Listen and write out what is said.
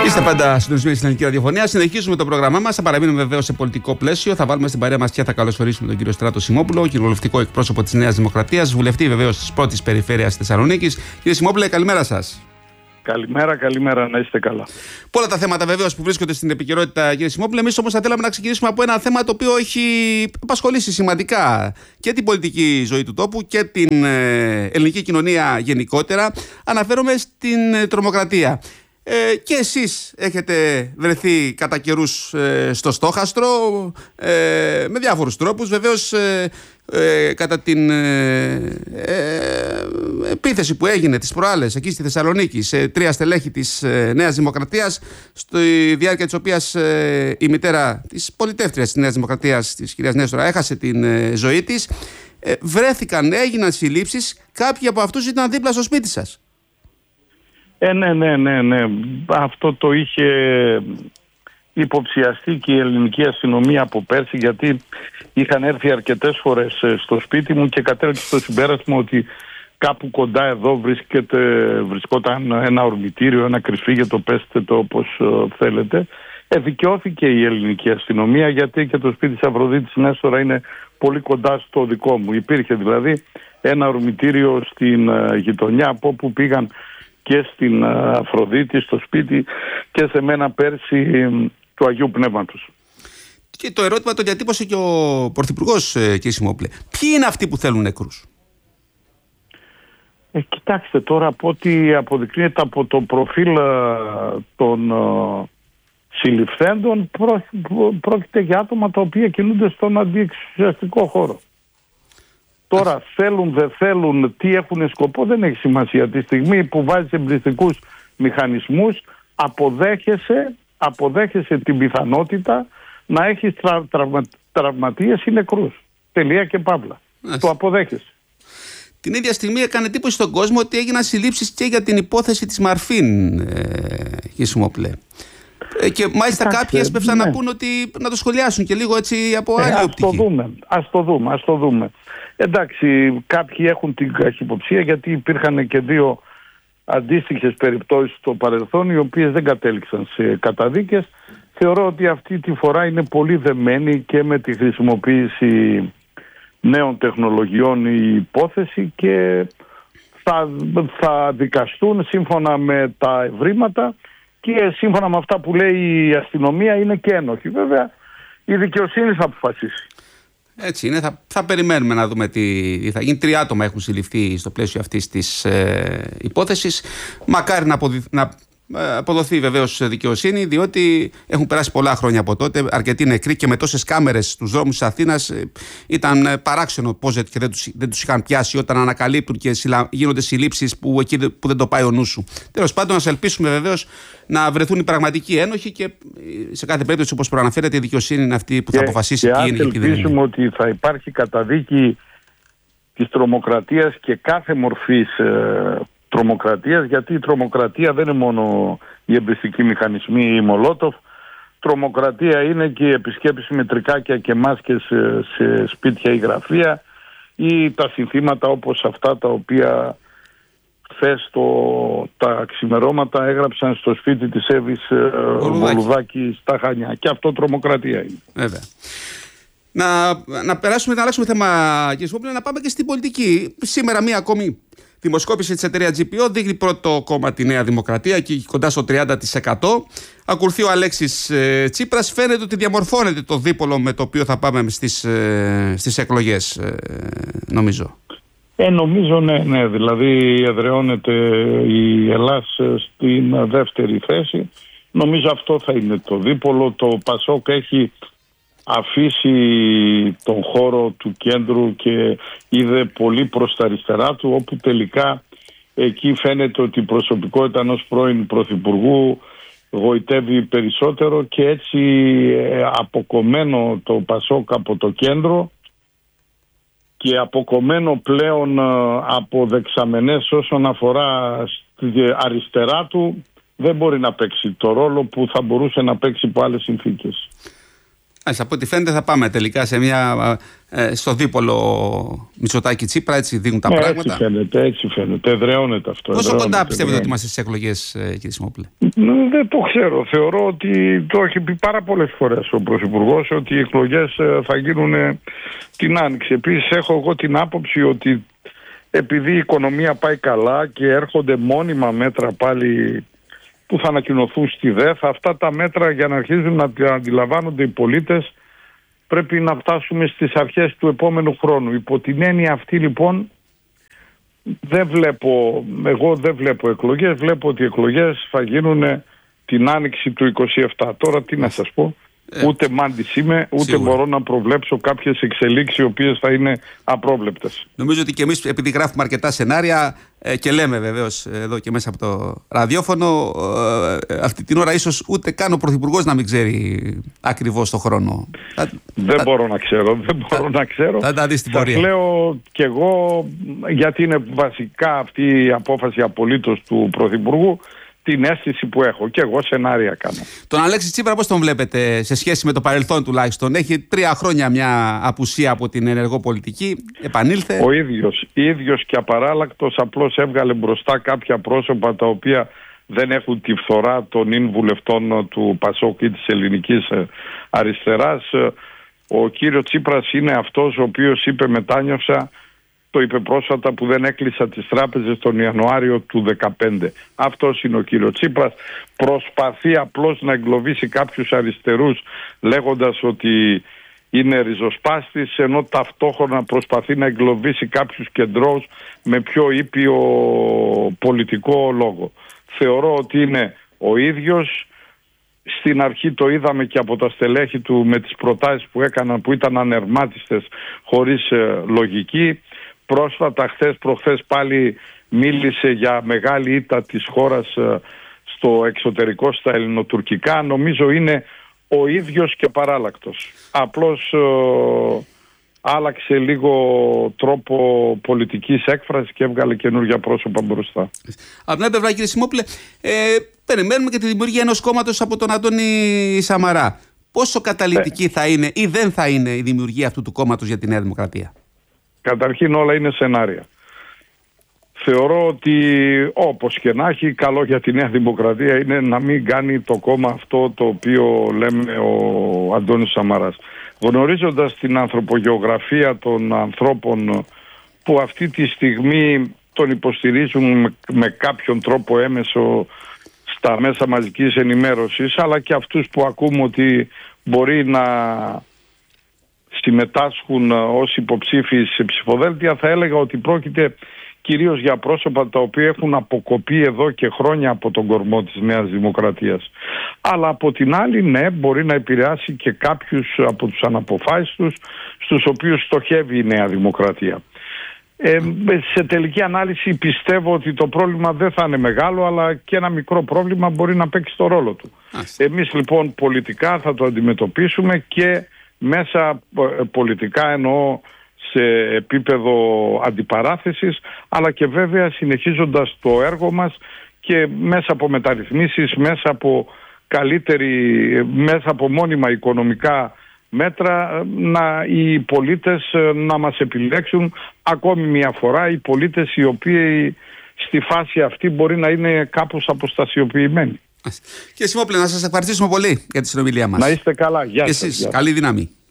Είστε πάντα συντονισμένοι στην Ελληνική Ραδιοφωνία. Συνεχίζουμε το πρόγραμμά μας. Θα παραμείνουμε βεβαίως σε πολιτικό πλαίσιο. Θα βάλουμε στην παρέα μας και θα καλωσορίσουμε τον κύριο Στράτο Σιμόπουλο, κοινοβουλευτικό εκπρόσωπο της Νέας Δημοκρατίας, βουλευτή βεβαίως της πρώτης περιφέρειας Θεσσαλονίκης. Κύριε Σιμόπουλε, καλημέρα σας. Καλημέρα, να είστε καλά. Πολλά τα θέματα βεβαίως που βρίσκονται στην επικαιρότητα, κύριε Σιμόπουλε. Εμείς όμως θα θέλαμε να ξεκινήσουμε από ένα θέμα το οποίο έχει απασχολήσει σημαντικά και την πολιτική ζωή του τόπου και την ελληνική κοινωνία γενικότερα. Αναφέρομαι στην τρομοκρατία. Και εσείς έχετε βρεθεί κατά καιρούς στο στόχαστρο με διάφορους τρόπους. Βεβαίως κατά την επίθεση που έγινε τις προάλλες εκεί στη Θεσσαλονίκη σε 3 στελέχη της Νέας Δημοκρατίας, στη διάρκεια της οποίας η μητέρα της πολιτεύτριας της Νέας Δημοκρατίας, της κυρίας Νέστορα, έχασε την ζωή της, έγιναν συλλήψεις. Κάποιοι από αυτούς ήταν δίπλα στο σπίτι σας. Ναι. Αυτό το είχε υποψιαστεί και η ελληνική αστυνομία από πέρσι, γιατί είχαν έρθει αρκετές φορές στο σπίτι μου και κατέληξε στο συμπέρασμα ότι κάπου κοντά εδώ βρισκόταν ένα ορμητήριο, ένα κρυσφύγετο, πέστε το όπως θέλετε. Δικαιώθηκε η ελληνική αστυνομία, γιατί και το σπίτι της Αφροδίτης Νέστορα είναι πολύ κοντά στο δικό μου. Υπήρχε δηλαδή ένα ορμητήριο στην γειτονιά, από όπου πήγαν και στην Αφροδίτη, στο σπίτι, και σε μένα πέρσι του Αγίου Πνεύματος. Και το ερώτημα το διατύπωσε και ο Πρωθυπουργός, κύριε Σιμόπουλε. Ποιοι είναι αυτοί που θέλουν νεκρούς? Κοιτάξτε, τώρα από ό,τι αποδεικνύεται από το προφίλ των συλληφθέντων, πρόκειται για άτομα τα οποία κινούνται στον αντιεξουσιαστικό χώρο. Τώρα θέλουν, δεν θέλουν, τι έχουν σκοπό, δεν έχει σημασία. Τη στιγμή που βάζεις εμπριστικούς μηχανισμούς, αποδέχεσαι την πιθανότητα να έχεις τραυματίες ή νεκρούς. Τελεία και παύλα. Το αποδέχεσαι. Την ίδια στιγμή έκανε εντύπωση στον κόσμο ότι έγιναν συλλήψεις και για την υπόθεση της Μαρφίν, κύριε Σιμόπουλε. Και μάλιστα κάποιοι έσπευσαν να πούν ότι να το σχολιάσουν και λίγο έτσι από άλλη οπτική. Ας το δούμε. Εντάξει, κάποιοι έχουν την καχυποψία, γιατί υπήρχαν και 2 αντίστοιχες περιπτώσεις στο παρελθόν, οι οποίες δεν κατέληξαν σε καταδίκες. Θεωρώ ότι αυτή τη φορά είναι πολύ δεμένη και με τη χρησιμοποίηση νέων τεχνολογιών η υπόθεση, και θα δικαστούν σύμφωνα με τα ευρήματα και σύμφωνα με αυτά που λέει η αστυνομία είναι και ένοχοι. Βέβαια η δικαιοσύνη θα αποφασίσει. Έτσι είναι, θα περιμένουμε να δούμε τι θα γίνει. 3 άτομα έχουν συλληφθεί στο πλαίσιο αυτής της υπόθεσης. Μακάρι να αποδοθεί βεβαίως δικαιοσύνη, διότι έχουν περάσει πολλά χρόνια από τότε, αρκετοί νεκροί, και με τόσες κάμερες στους δρόμους της Αθήνας ήταν παράξενο πώς και δεν τους είχαν πιάσει όταν ανακαλύπτουν και γίνονται συλλήψεις που εκεί που δεν το πάει ο νου σου. Τέλος πάντων, να ελπίσουμε βεβαίως να βρεθούν οι πραγματικοί ένοχοι, και σε κάθε περίπτωση, όπως προαναφέρεται, η δικαιοσύνη είναι αυτή που θα αποφασίσει τι είναι και τι δεν είναι. Ελπίσουμε ότι θα υπάρχει καταδίκη της τρομοκρατίας και κάθε μορφής τρομοκρατίας, γιατί η τρομοκρατία δεν είναι μόνο οι εμπριστικοί μηχανισμοί ή η Μολότοφ. Τρομοκρατία είναι και οι επισκέψεις με τρικάκια και μάσκες σε σπίτια ή γραφεία, ή τα συνθήματα όπως αυτά τα οποία χθες τα ξημερώματα έγραψαν στο σπίτι της Εύης Βολουδάκη στα Χανιά. Και αυτό τρομοκρατία είναι. Βέβαια. Να περάσουμε, να αλλάξουμε θέμα, κύριε Σιμόπουλε, να πάμε και στην πολιτική. Σήμερα μία ακόμη δημοσκόπηση της εταιρείας GPO δείχνει πρώτο κόμμα τη Νέα Δημοκρατία, εκεί κοντά στο 30%. Ακολουθεί ο Αλέξης Τσίπρας. Φαίνεται ότι διαμορφώνεται το δίπολο με το οποίο θα πάμε στις εκλογές, νομίζω. Νομίζω ναι. Δηλαδή εδραιώνεται η Ελλάς στην δεύτερη θέση. Νομίζω αυτό θα είναι το δίπολο. Το ΠΑΣΟΚ έχει αφήσει τον χώρο του κέντρου και είδε πολύ προς τα αριστερά του, όπου τελικά εκεί φαίνεται ότι η προσωπικότητα ενός πρώην πρωθυπουργού γοητεύει περισσότερο, και έτσι αποκομμένο το ΠΑΣΟΚ από το κέντρο και αποκομμένο πλέον από δεξαμενές όσον αφορά στη αριστερά του, δεν μπορεί να παίξει το ρόλο που θα μπορούσε να παίξει από άλλες συνθήκες. Από ό,τι φαίνεται θα πάμε τελικά στο δίπολο Μητσοτάκη-Τσίπρα, έτσι δίνουν τα πράγματα. Έτσι φαίνεται, εδραιώνεται αυτό. Πόσο κοντά πιστεύετε ότι είμαστε στις εκλογές, κύριε Σιμόπουλε? Δεν το ξέρω. Θεωρώ ότι το έχει πει πάρα πολλές φορές ο Πρωθυπουργός ότι οι εκλογές θα γίνουν την Άνοιξη. Επίσης έχω εγώ την άποψη ότι επειδή η οικονομία πάει καλά και έρχονται μόνιμα μέτρα πάλι που θα ανακοινωθούν στη ΔΕΘ, αυτά τα μέτρα για να αρχίζουν να αντιλαμβάνονται οι πολίτες πρέπει να φτάσουμε στις αρχές του επόμενου χρόνου. Υπό την έννοια αυτή λοιπόν εγώ δεν βλέπω εκλογές, βλέπω ότι οι εκλογές θα γίνουν την Άνοιξη του 27. Τώρα τι να σας πω, ούτε μάντης είμαι, ούτε σίγουρα μπορώ να προβλέψω κάποιες εξελίξεις οι οποίες θα είναι απρόβλεπτες. Νομίζω ότι και εμείς, επειδή γράφουμε αρκετά σενάρια και λέμε βεβαίως εδώ και μέσα από το ραδιόφωνο, αυτή την ώρα ίσως ούτε καν ο Πρωθυπουργός να μην ξέρει ακριβώς το χρόνο. Δεν μπορώ να ξέρω. Θα τα δεις στην πορεία. Σας λέω κι εγώ, γιατί είναι βασικά αυτή η απόφαση απολύτως του Πρωθυπουργού, την αίσθηση που έχω και εγώ σενάρια κάνω. Τον Αλέξη Τσίπρα πώς τον βλέπετε σε σχέση με το παρελθόν τουλάχιστον? Έχει 3 χρόνια μια απουσία από την ενεργό πολιτική, επανήλθε. Ο ίδιος και απαράλλακτος, απλώς έβγαλε μπροστά κάποια πρόσωπα τα οποία δεν έχουν τη φθορά των ίν βουλευτών του ΠΑΣΟΚ ή της ελληνικής αριστεράς. Ο κύριος Τσίπρας είναι αυτός ο οποίος είπε μετάνιωσα, το είπε πρόσφατα, που δεν έκλεισα τις τράπεζες τον Ιανουάριο του 2015. Αυτός είναι ο κύριος Τσίπρας. Προσπαθεί απλώς να εγκλωβίσει κάποιους αριστερούς λέγοντας ότι είναι ριζοσπάστης, ενώ ταυτόχρονα προσπαθεί να εγκλωβίσει κάποιους κεντρώους με πιο ήπιο πολιτικό λόγο. Θεωρώ ότι είναι ο ίδιος. Στην αρχή το είδαμε και από τα στελέχη του με τις προτάσεις που έκαναν, που ήταν ανερμάτιστες, χωρίς λογική. Πρόσφατα, προχθές πάλι μίλησε για μεγάλη ήττα της χώρας στο εξωτερικό, στα ελληνοτουρκικά. Νομίζω είναι ο ίδιος και παράλλακτος. Απλώς άλλαξε λίγο τρόπο πολιτικής έκφρασης και έβγαλε καινούργια πρόσωπα μπροστά. Από την άλλη πλευρά, κύριε Σιμόπουλε, περιμένουμε και τη δημιουργία ενός κόμματος από τον Αντώνη Σαμαρά. Πόσο καταλυτική θα είναι ή δεν θα είναι η δημιουργία αυτού του κόμματος για τη Νέα Δημοκρατία? Καταρχήν όλα είναι σενάρια. Θεωρώ ότι όπως και να έχει, καλό για τη Νέα Δημοκρατία είναι να μην κάνει το κόμμα αυτό το οποίο λέμε ο Αντώνης Σαμαράς. Γνωρίζοντας την ανθρωπογεωγραφία των ανθρώπων που αυτή τη στιγμή τον υποστηρίζουν με κάποιον τρόπο έμεσο στα μέσα μαζικής ενημέρωσης, αλλά και αυτούς που ακούμε ότι μπορεί να συμμετάσχουν ως υποψήφιοι σε ψηφοδέλτια, θα έλεγα ότι πρόκειται κυρίως για πρόσωπα τα οποία έχουν αποκοπεί εδώ και χρόνια από τον κορμό της Νέας Δημοκρατίας. Αλλά από την άλλη, ναι, μπορεί να επηρεάσει και κάποιους από τους αναποφάσιστους στους οποίους στοχεύει η Νέα Δημοκρατία. Σε τελική ανάλυση πιστεύω ότι το πρόβλημα δεν θα είναι μεγάλο, αλλά και ένα μικρό πρόβλημα μπορεί να παίξει το ρόλο του. Εμείς λοιπόν πολιτικά θα το αντιμετωπίσουμε και μέσα πολιτικά εννοώ σε επίπεδο αντιπαράθεσης, αλλά και βέβαια συνεχίζοντας το έργο μας και μέσα από μεταρρυθμίσεις, μέσα από μόνιμα οικονομικά μέτρα, οι πολίτες να μας επιλέξουν ακόμη μια φορά, οι πολίτες οι οποίοι στη φάση αυτή μπορεί να είναι κάπως αποστασιοποιημένοι. Κύριε Σιμόπουλε, να σας ευχαριστήσουμε πολύ για τη συνομιλία μας. Να είστε καλά. Γεια σας. Εσείς, καλή δύναμη.